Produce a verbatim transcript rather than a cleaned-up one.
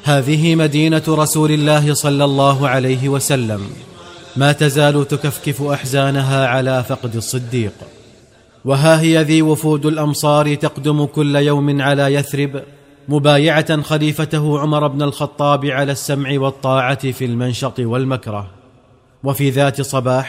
هذه مدينة رسول الله صلى الله عليه وسلم، ما تزال تكفكف أحزانها على فقد الصديق. وها هي ذي وفود الأمصار تقدم كل يوم على يثرب مبايعة خليفته عمر بن الخطاب على السمع والطاعة في المنشط والمكره. وفي ذات صباح